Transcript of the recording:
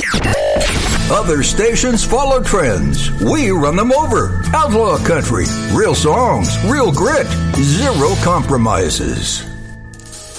Other stations follow trends. We run them over. Outlaw country. Real songs. Real grit. Zero compromises.